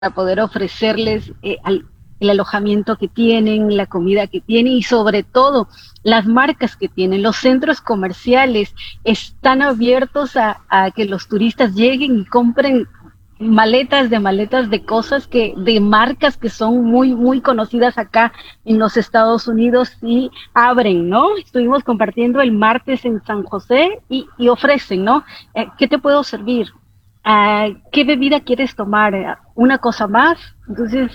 para poder ofrecerles el alojamiento que tienen, la comida que tienen y sobre todo las marcas que tienen. Los centros comerciales están abiertos a que los turistas lleguen y compren maletas de cosas de marcas que son muy conocidas acá en los Estados Unidos y abren, ¿no? Estuvimos compartiendo el martes en San José y ofrecen, ¿no? ¿Qué te puedo servir? ¿Qué bebida quieres tomar? ¿Una cosa más? Entonces,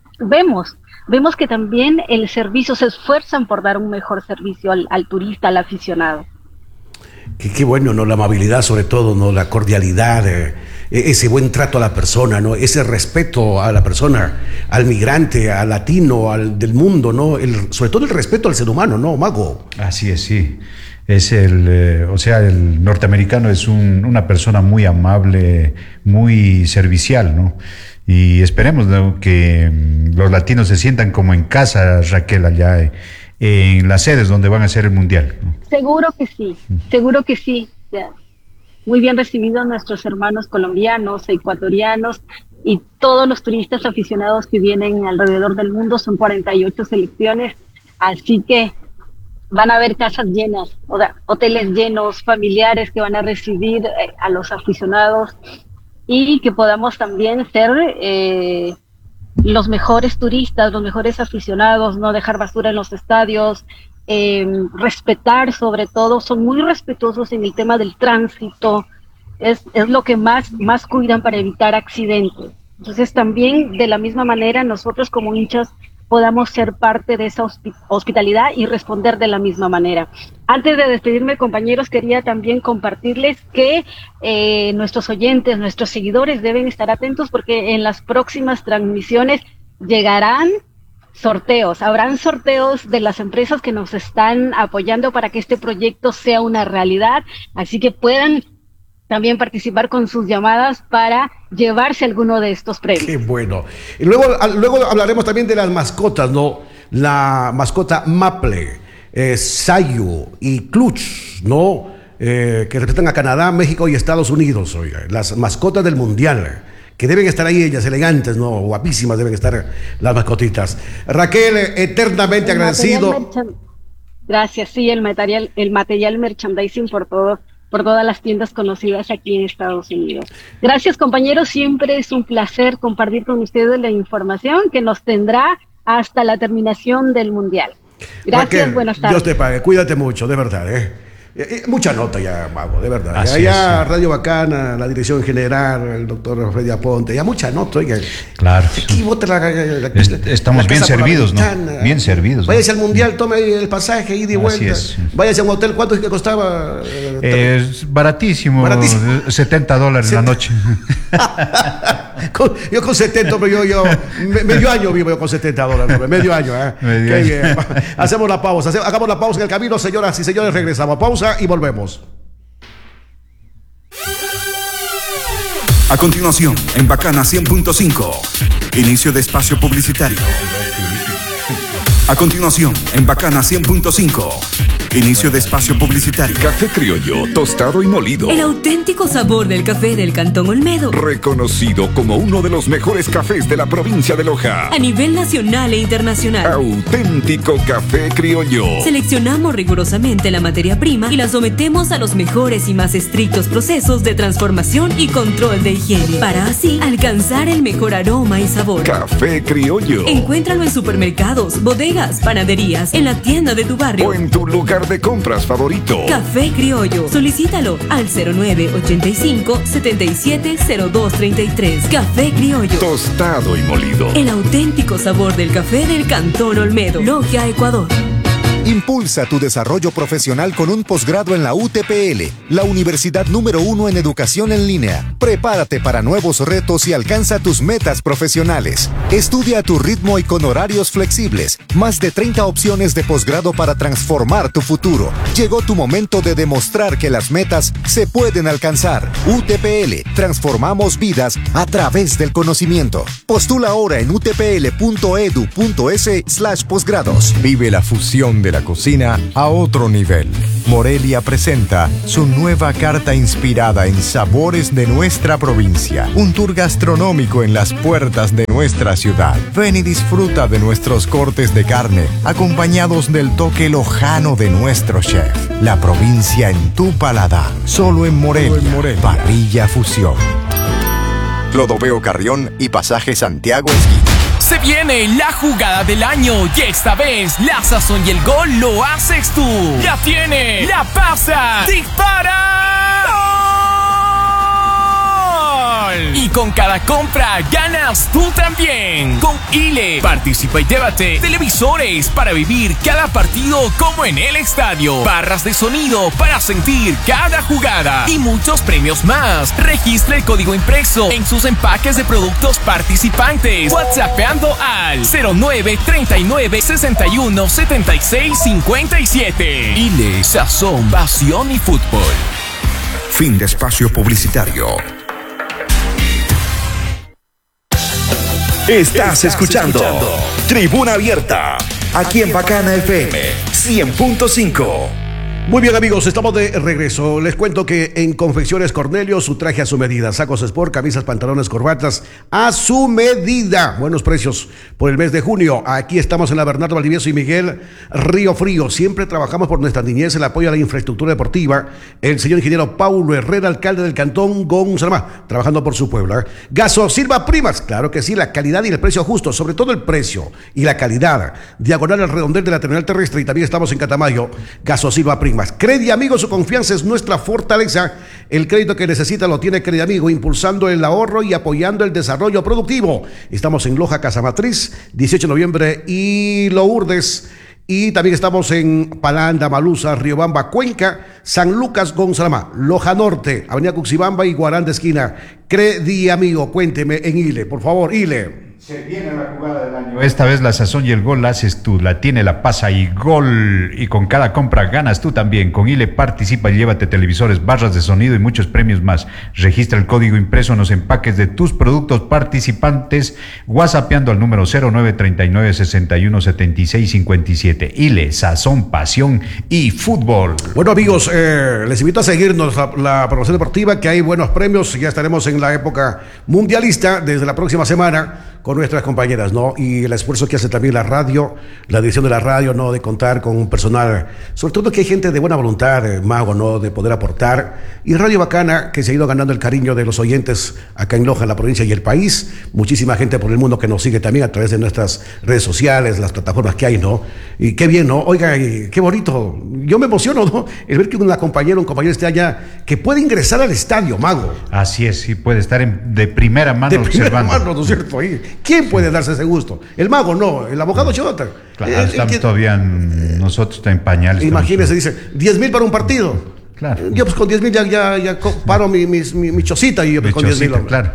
vemos que también el servicio se esfuerzan por dar un mejor servicio al turista, al aficionado. Qué bueno, ¿no? La amabilidad sobre todo, ¿no? La cordialidad, ese buen trato a la persona, ¿no? Ese respeto a la persona, al migrante, al latino, al del mundo, ¿no? Sobre todo el respeto al ser humano, ¿no, Mago? Así es, sí. Es el norteamericano es una persona muy amable, muy servicial, ¿no? Y esperemos, ¿no?, que los latinos se sientan como en casa, Raquel, allá en las sedes donde van a hacer el mundial, ¿no? Seguro que sí. Ya. Muy bien recibidos nuestros hermanos colombianos, ecuatorianos y todos los turistas aficionados que vienen alrededor del mundo. Son 48 selecciones, así que van a haber casas llenas, hoteles llenos, familiares que van a recibir a los aficionados y que podamos también ser los mejores turistas, los mejores aficionados, no dejar basura en los estadios, respetar sobre todo, son muy respetuosos en el tema del tránsito, es lo que más cuidan para evitar accidentes. Entonces también de la misma manera nosotros como hinchas podamos ser parte de esa hospitalidad y responder de la misma manera. Antes de despedirme, compañeros, quería también compartirles que nuestros oyentes, nuestros seguidores deben estar atentos porque en las próximas transmisiones llegarán habrán sorteos de las empresas que nos están apoyando para que este proyecto sea una realidad, así que puedan también participar con sus llamadas para llevarse alguno de estos premios. Qué bueno. Y luego hablaremos también de las mascotas, ¿no? La mascota Maple, Sayu y Clutch, ¿no? Que representan a Canadá, México y Estados Unidos, oiga. Las mascotas del Mundial, que deben estar ahí ellas, elegantes, ¿no? Guapísimas deben estar las mascotitas. Raquel, eternamente agradecido. Gracias, sí, el material merchandising por todas las tiendas conocidas aquí en Estados Unidos. Gracias, compañeros, siempre es un placer compartir con ustedes la información que nos tendrá hasta la terminación del Mundial. Gracias, Raquel, buenas tardes. Dios te pague, cuídate mucho, de verdad, mucha nota ya, Mago, de verdad. Así ya es, sí. Radio Bacana, la dirección general, el doctor Freddy Aponte, ya mucha nota, oiga. Claro. Aquí bota Estamos bien servidos, ¿no? Bien servidos. Váyase al Mundial, tome el pasaje, ida y vuelta. Así es. Váyase a un hotel, ¿cuánto es que costaba? Es baratísimo. $70 la noche. Yo con 70, pero yo medio año vivo yo con $70, medio año, Qué bien. Hacemos la pausa, hagamos la pausa en el camino, señoras y señores, regresamos. Pausa y volvemos. A continuación, en Bacana 100.5, inicio de espacio publicitario. A continuación, en Bacana 100.5, inicio de espacio publicitario. Café criollo, tostado y molido. El auténtico sabor del café del Cantón Olmedo. Reconocido como uno de los mejores cafés de la provincia de Loja. A nivel nacional e internacional. Auténtico café criollo. Seleccionamos rigurosamente la materia prima y la sometemos a los mejores y más estrictos procesos de transformación y control de higiene, para así alcanzar el mejor aroma y sabor. Café criollo. Encuéntralo en supermercados, bodegas, panaderías, en la tienda de tu barrio O en tu lugar de compras favorito. Café Criollo. Solicítalo al 0985-770233. Café Criollo. Tostado y molido. El auténtico sabor del café del Cantón Olmedo. Logia, Ecuador. Impulsa tu desarrollo profesional con un posgrado en la UTPL, la universidad número 1 en educación en línea. Prepárate para nuevos retos y alcanza tus metas profesionales. Estudia a tu ritmo y con horarios flexibles. Más de 30 opciones de posgrado para transformar tu futuro. Llegó tu momento de demostrar que las metas se pueden alcanzar. UTPL, transformamos vidas a través del conocimiento. Postula ahora en utpl.edu.es/posgrados. Vive la fusión de la la cocina a otro nivel. Morelia presenta su nueva carta inspirada en sabores de nuestra provincia. Un tour gastronómico en las puertas de nuestra ciudad. Ven y disfruta de nuestros cortes de carne, acompañados del toque lojano de nuestro chef. La provincia en tu paladar. Solo en Morelia. Parrilla Fusión. Clodoveo Carrión y Pasaje Santiago Esquina. Se viene la jugada del año y esta vez la sazón y el gol lo haces tú. La tiene, la pasa, dispara. ¡Gol! Y con cada compra ganas tú también. Con ILE participa y llévate televisores para vivir cada partido como en el estadio, barras de sonido para sentir cada jugada y muchos premios más. Registra el código impreso en sus empaques de productos participantes, WhatsAppando al 09 39 61 76 57. ILE, sazón, pasión y fútbol. Fin de espacio publicitario. Estás escuchando Tribuna Abierta, aquí en Bacana FM 100.5. Muy bien, amigos, estamos de regreso. Les cuento que en Confecciones Cornelio, su traje a su medida. Sacos sport, camisas, pantalones, corbatas a su medida. Buenos precios por el mes de junio. Aquí estamos en la Bernardo Valdivieso y Miguel Río Frío. Siempre trabajamos por nuestra niñez, el apoyo a la infraestructura deportiva. El señor ingeniero Paulo Herrera, alcalde del cantón Gonzalama, trabajando por su pueblo. Gaso Silva Primas, claro que sí, la calidad y el precio justo, sobre todo el precio y la calidad. Diagonal al redondel de la terminal terrestre, y también estamos en Catamayo. Gaso Silva Primas. Credi Amigo, su confianza es nuestra fortaleza. El crédito que necesita lo tiene Credi Amigo, impulsando el ahorro y apoyando el desarrollo productivo. Estamos en Loja, Casa Matriz, 18 de noviembre y Lourdes. Y también estamos en Palanda, Malusa, Riobamba, Cuenca, San Lucas, Gonzalama, Loja Norte, Avenida Cuxibamba y Guarán de Esquina. Credi Amigo, cuénteme en ILE, por favor, ILE. Se viene la jugada del año. Esta vez la sazón y el gol la haces tú, la tiene, la pasa y gol. Y con cada compra ganas tú también. Con ILE participa y llévate televisores, barras de sonido y muchos premios más. Registra el código impreso en los empaques de tus productos participantes, whatsappeando al número 0939 61 76 57. ILE, sazón, pasión y fútbol. Bueno, amigos, les invito a seguirnos la promoción deportiva, que hay buenos premios. Ya estaremos en la época mundialista desde la próxima semana con nuestras compañeras, ¿no? Y el esfuerzo que hace también la radio, la dirección de la radio, ¿no? De contar con un personal, sobre todo que hay gente de buena voluntad, Mago, ¿no? De poder aportar. Y Radio Bacana, que se ha ido ganando el cariño de los oyentes acá en Loja, en la provincia y el país. Muchísima gente por el mundo que nos sigue también a través de nuestras redes sociales, las plataformas que hay, ¿no? Y qué bien, ¿no? Oiga, qué bonito. Yo me emociono, ¿no? El ver que un compañero esté allá, que puede ingresar al estadio, Mago. Así es, sí, puede estar de primera mano observando. De primera mano, ¿no es cierto? ¿Quién puede darse ese gusto? El Mago no, el abogado Chota. Claro, estamos todavía nosotros en pañales. Imagínese, dice, 10,000 para un partido. Claro. Yo pues con 10,000 ya paro mi chocita y yo pues, con 10,000. Claro.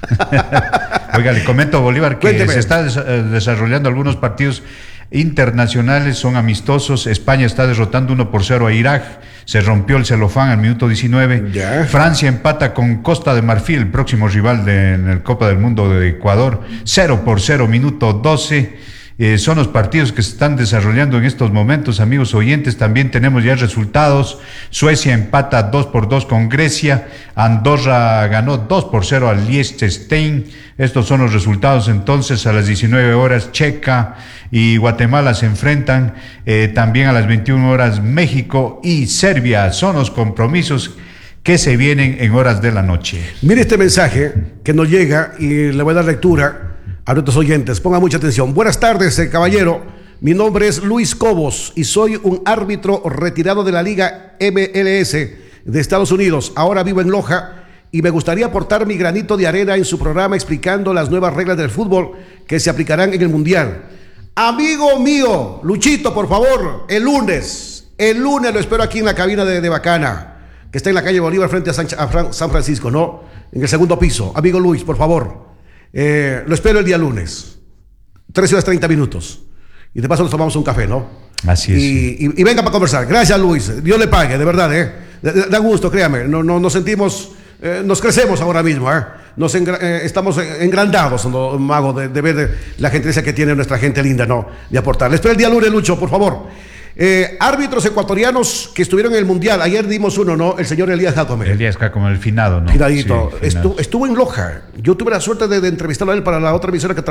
Oiga, le comento, Bolívar, que Cuénteme. se está desarrollando algunos partidos internacionales, son amistosos. España está derrotando 1-0 a Irak. Se rompió el celofán al minuto 19. Ya. Francia empata con Costa de Marfil, el próximo rival en el Copa del Mundo de Ecuador. 0-0, minuto 12. Son los partidos que se están desarrollando en estos momentos, amigos oyentes. También tenemos ya resultados. Suecia empata 2-2 con Grecia. Andorra ganó 2-0 al Liechtenstein. Estos son los resultados. Entonces, a las 19 horas, Checa y Guatemala se enfrentan. También a las 21 horas, México y Serbia. Son los compromisos que se vienen en horas de la noche. Mire este mensaje que nos llega y le voy a dar lectura a nuestros oyentes. Ponga mucha atención. Buenas tardes, caballero. Mi nombre es Luis Cobos y soy un árbitro retirado de la Liga MLS de Estados Unidos. Ahora vivo en Loja y me gustaría aportar mi granito de arena en su programa explicando las nuevas reglas del fútbol que se aplicarán en el Mundial. Amigo mío, Luchito, por favor, el lunes lo espero aquí en la cabina de Bacana, que está en la calle Bolívar frente a San Francisco, ¿no? En el segundo piso. Amigo Luis, por favor. Lo espero el día lunes, 13 horas 30 minutos. Y de paso nos tomamos un café, ¿no? Así es. Y venga para conversar. Gracias, Luis. Dios le pague, de verdad, Da gusto, créame. No, nos sentimos, nos crecemos ahora mismo, estamos engrandados, ¿no, Mago? De ver la gentileza que tiene nuestra gente linda, ¿no? De aportar. Le espero el día lunes, Lucho, por favor. Árbitros ecuatorianos que estuvieron en el Mundial. Ayer dimos uno, ¿no? El señor Elías Jacome. Elías Jacome, el finado, ¿no? Finadito. Sí, finado. Estuvo en Loja. Yo tuve la suerte de entrevistarlo a él para la otra emisora que